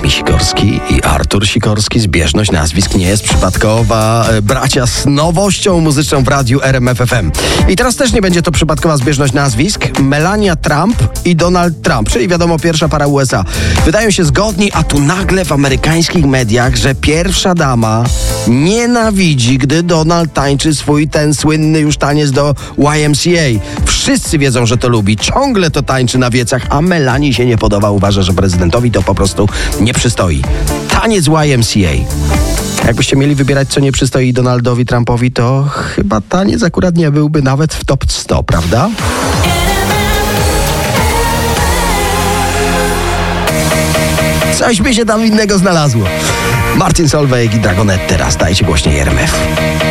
Kamil Sikorski i Artur Sikorski. Zbieżność nazwisk nie jest przypadkowa. Bracia z nowością muzyczną w radiu RMF FM. I teraz też nie będzie to przypadkowa zbieżność nazwisk. Melania Trump i Donald Trump, czyli wiadomo pierwsza para USA. Wydają się zgodni, a tu nagle w amerykańskich mediach, że pierwsza dama nienawidzi, gdy Donald tańczy swój ten słynny już taniec do YMCA. Wszyscy wiedzą, że to lubi. Ciągle to tańczy na wiecach, a Melanii się nie podoba. Uważa, że prezydentowi to po prostu nie przystoi. Taniec YMCA. Jakbyście mieli wybierać, co nie przystoi Donaldowi Trumpowi, to chyba taniec akurat nie byłby nawet w top 100, prawda? Coś by się tam innego znalazło. Martin Solveig i Dragonette teraz. Dajcie głośniej RMF.